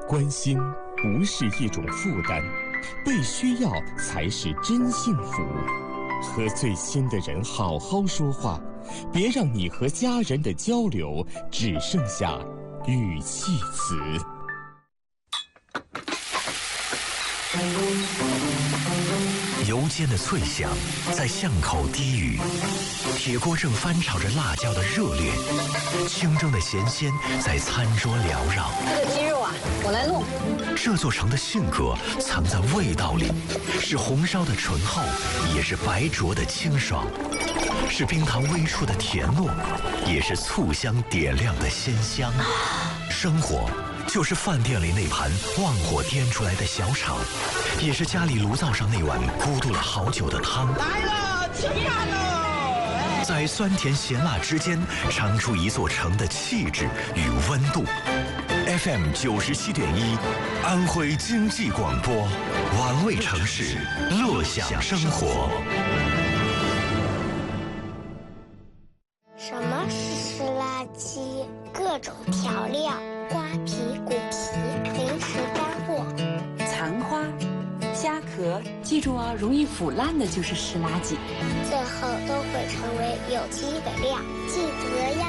关心不是一种负担，被需要才是真幸福。和最亲的人好好说话，别让你和家人的交流只剩下语气词。 油煎的脆响在巷口低语，铁锅正翻炒着辣椒的热烈，清蒸的咸鲜在餐桌缭绕。 这个鸡肉啊，我来弄。 这座城的性格藏在味道里，是红烧的醇厚，也是白灼的清爽，是冰糖微出的甜糯，也是醋香点亮的鲜香。生活就是饭店里那盘旺火颠出来的小炒，也是家里炉灶上那碗咕嘟了好久的汤。 来了，吃饭喽！ 在酸甜咸辣之间，尝出一座城的气质与温度。FM 97.1，安徽经济广播，玩味城市，乐享生活。 什么是湿垃圾？各种调料、瓜皮、骨皮、零食干货、 残花、虾壳，记住啊，容易腐烂的就是湿垃圾。 最后都会成为有机肥料，记得要